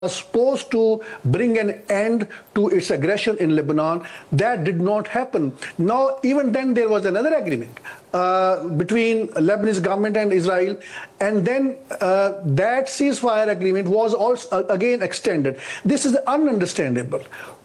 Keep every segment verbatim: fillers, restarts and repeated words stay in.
was supposed to bring an end to its aggression in Lebanon. That did not happen. Now, even then, there was another agreement uh, between Lebanese government and Israel, and then uh, that ceasefire agreement was also uh, again extended. This is ununderstandable.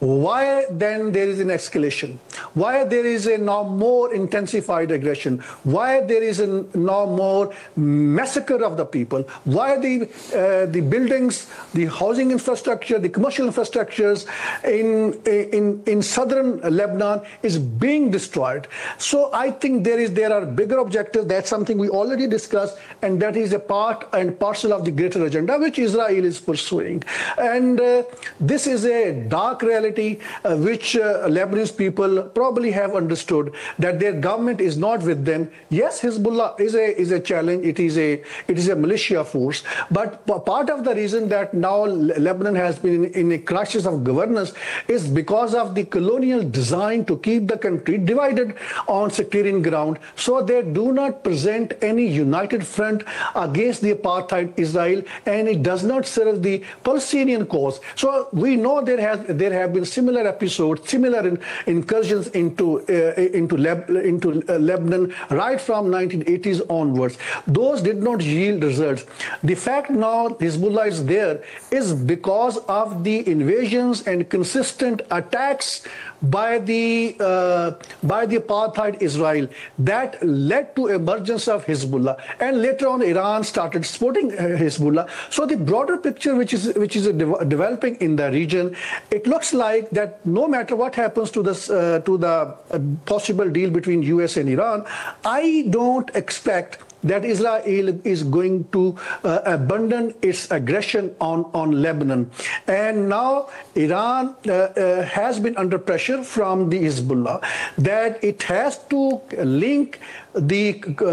Why then there is an escalation? Why there is a now more intensified aggression? Why there is a now more massacre of the people? Why the uh, the buildings, the housing infrastructure, the commercial infrastructures in in in southern Lebanon is being destroyed? So I think there is there are bigger objectives. That's something we already discussed, and that is a part and parcel of the greater agenda which Israel is pursuing. And uh, this is a dark reality. Uh, which uh, Lebanese people probably have understood that their government is not with them. Yes, Hezbollah is a is a challenge. It is a it is a militia force. But part of the reason that now Lebanon has been in, in a crisis of governance is because of the colonial design to keep the country divided on sectarian ground. So they do not present any united front against the apartheid Israel, and it does not serve the Palestinian cause. So we know there has there have been similar episodes, similar in, incursions into uh, into Leb, into uh, Lebanon right from nineteen eighties onwards. Those did not yield results. The fact now Hezbollah is there is because of the invasions and consistent attacks by the uh, by the apartheid Israel that led to emergence of Hezbollah, and later on Iran started supporting uh, Hezbollah. So the broader picture which is which is de developing in the region, it looks like that no matter what happens to this uh, to the uh, possible deal between U S and Iran, I don't expect that Israel is going to uh, abandon its aggression on, on Lebanon. And now Iran uh, uh, has been under pressure from the Hezbollah that it has to link the uh,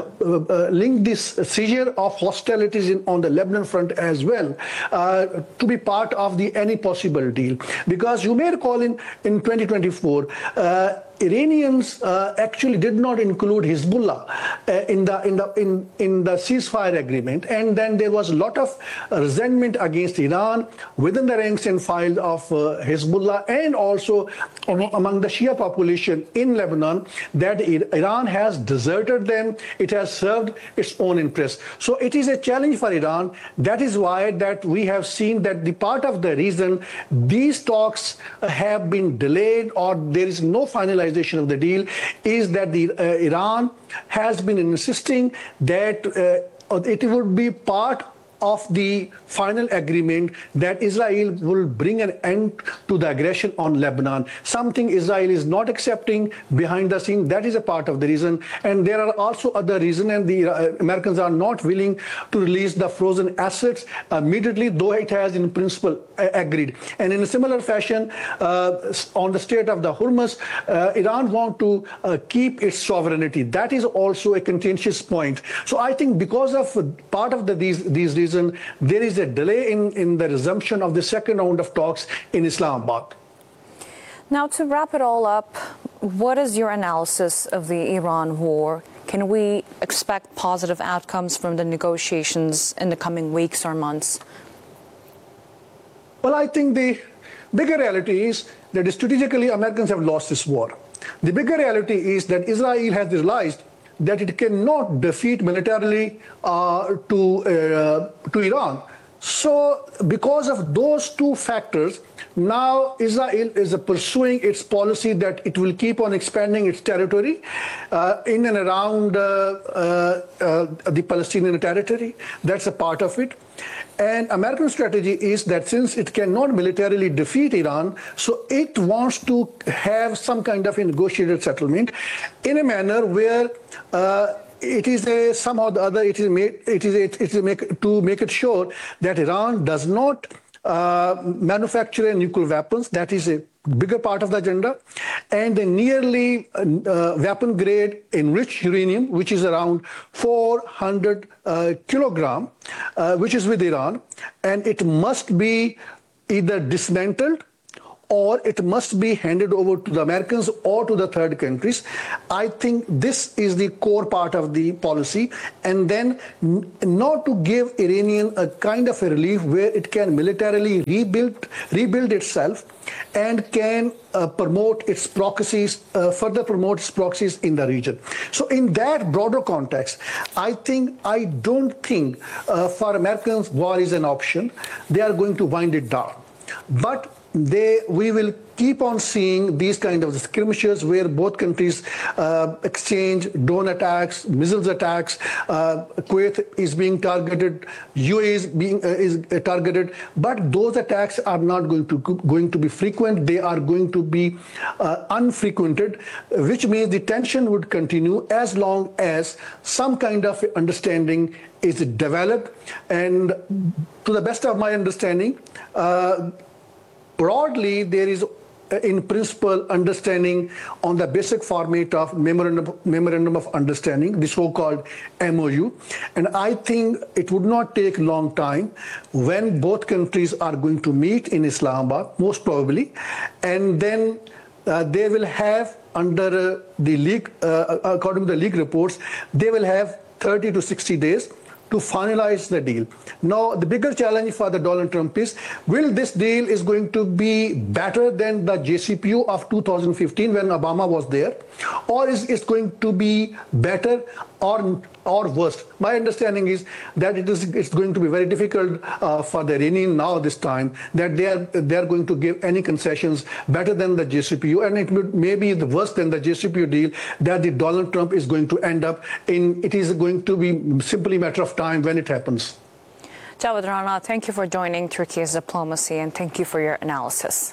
uh, link this seizure of hostilities in, on the Lebanon front as well uh, to be part of the any possible deal. Because you may recall in, in twenty twenty-four, uh, Iranians uh, actually did not include Hezbollah uh, in the in the in in the ceasefire agreement, and then there was a lot of uh, resentment against Iran within the ranks and file of uh, Hezbollah, and also among the Shia population in Lebanon, that Iran has deserted them. It has served its own interests. So it is a challenge for Iran. That is why that we have seen that the part of the reason these talks have been delayed or there is no finalization of the deal is that the uh, Iran has been insisting that uh, it would be part of the final agreement that Israel will bring an end to the aggression on Lebanon. Something Israel is not accepting behind the scene. That is a part of the reason. And there are also other reasons, and the uh, Americans are not willing to release the frozen assets immediately, though it has in principle uh, agreed. And in a similar fashion, uh, on the Strait of the Hormuz, uh, Iran wants to uh, keep its sovereignty. That is also a contentious point. So I think because of part of the, these, these reasons, there is a delay in, in the resumption of the second round of talks in Islamabad. Now, to wrap it all up, what is your analysis of the Iran war? Can we expect positive outcomes from the negotiations in the coming weeks or months? Well, I think the bigger reality is that strategically Americans have lost this war. The bigger reality is that Israel has realized that it cannot defeat militarily uh, to, uh, to Iran. So because of those two factors, now Israel is pursuing its policy that it will keep on expanding its territory uh, in and around uh, uh, uh, the Palestinian territory. That's a part of it. And American strategy is that since it cannot militarily defeat Iran, so it wants to have some kind of a negotiated settlement in a manner where uh, it is a somehow or the other it is made it is a, it is a make, to make it sure that Iran does not uh, manufacture nuclear weapons. That is a bigger part of the agenda, and the nearly uh, weapon grade enriched uranium, which is around four hundred uh, kilogram, uh, which is with Iran, and it must be either dismantled or it must be handed over to the Americans or to the third countries. I think this is the core part of the policy, and then n- not to give Iranian a kind of a relief where it can militarily rebuild, rebuild itself and can uh, promote its proxies, uh, further promote its proxies in the region. So in that broader context, I think, I don't think uh, for Americans war is an option. They are going to wind it down. But they, we will keep on seeing these kind of skirmishes where both countries uh, exchange drone attacks, missiles attacks. Uh, Kuwait is being targeted, U A E is being uh, is targeted, but those attacks are not going to going to be frequent. They are going to be uh, unfrequented, which means the tension would continue as long as some kind of understanding is developed. And to the best of my understanding, uh, broadly, there is, uh, in principle, understanding on the basic format of memorandum, memorandum of understanding, the so-called M O U. And I think it would not take long time when both countries are going to meet in Islamabad, most probably, and then uh, they will have, under uh, the league, uh, according to the league reports, they will have thirty to sixty days to finalize the deal. Now, the bigger challenge for the Donald Trump is, will this deal is going to be better than the J C P O of two thousand fifteen when Obama was there, or is it going to be better or or worse? My understanding is that it is it's going to be very difficult uh, for the Iranian now this time, that they are they are going to give any concessions better than the J C P O, and it would maybe the worse than the J C P O deal that the Donald Trump is going to end up in. It is going to be simply a matter of time when it happens. Jawad Rana, thank you for joining Turkey's Diplomacy, and thank you for your analysis.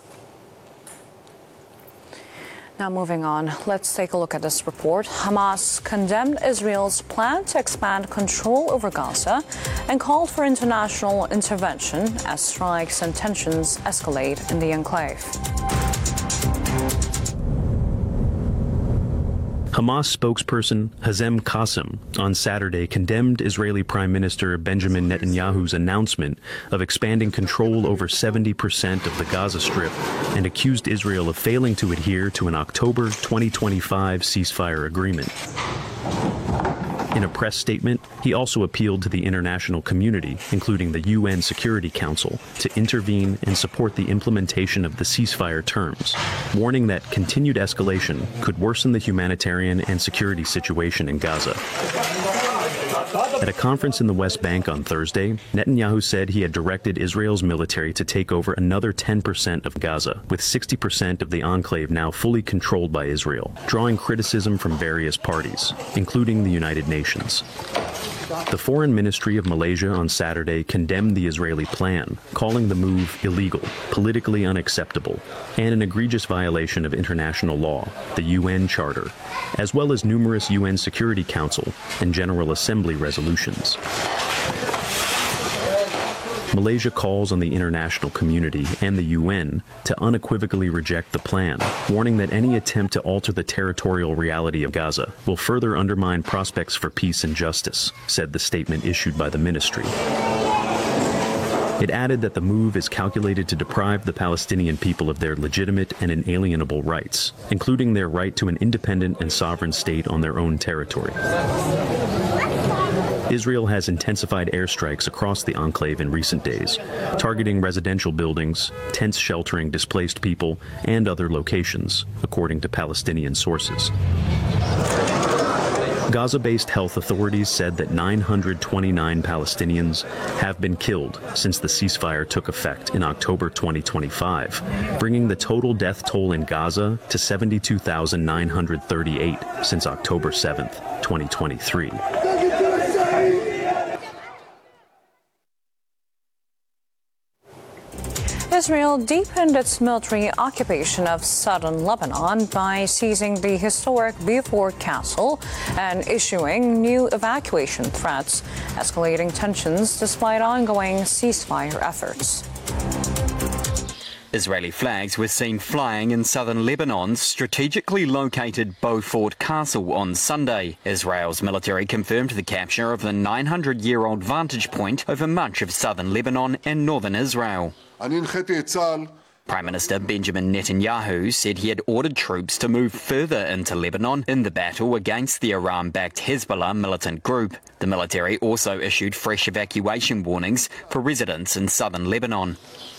Now moving on, let's take a look at this report. Hamas condemned Israel's plan to expand control over Gaza and called for international intervention as strikes and tensions escalate in the enclave. Hamas spokesperson Hazem Qassem on Saturday condemned Israeli Prime Minister Benjamin Netanyahu's announcement of expanding control over seventy percent of the Gaza Strip and accused Israel of failing to adhere to an October twenty twenty-five ceasefire agreement. In a press statement, he also appealed to the international community, including the U N Security Council, to intervene and support the implementation of the ceasefire terms, warning that continued escalation could worsen the humanitarian and security situation in Gaza. At a conference in the West Bank on Thursday, Netanyahu said he had directed Israel's military to take over another ten percent of Gaza, with sixty percent of the enclave now fully controlled by Israel, drawing criticism from various parties, including the United Nations. The Foreign Ministry of Malaysia on Saturday condemned the Israeli plan, calling the move illegal, politically unacceptable, and an egregious violation of international law, the U N Charter, as well as numerous U N Security Council and General Assembly resolutions. Malaysia calls on the international community and the U N to unequivocally reject the plan, warning that any attempt to alter the territorial reality of Gaza will further undermine prospects for peace and justice, said the statement issued by the ministry. It added that the move is calculated to deprive the Palestinian people of their legitimate and inalienable rights, including their right to an independent and sovereign state on their own territory. Israel has intensified airstrikes across the enclave in recent days, targeting residential buildings, tents sheltering displaced people, and other locations, according to Palestinian sources. Gaza-based health authorities said that nine hundred twenty-nine Palestinians have been killed since the ceasefire took effect in October twenty twenty-five, bringing the total death toll in Gaza to seventy-two thousand nine hundred thirty-eight since October seventh, twenty twenty-three. Israel deepened its military occupation of southern Lebanon by seizing the historic Beaufort Castle and issuing new evacuation threats, escalating tensions despite ongoing ceasefire efforts. Israeli flags were seen flying in southern Lebanon's strategically located Beaufort Castle on Sunday. Israel's military confirmed the capture of the nine hundred year old vantage point over much of southern Lebanon and northern Israel. Prime Minister Benjamin Netanyahu said he had ordered troops to move further into Lebanon in the battle against the Iran-backed Hezbollah militant group. The military also issued fresh evacuation warnings for residents in southern Lebanon.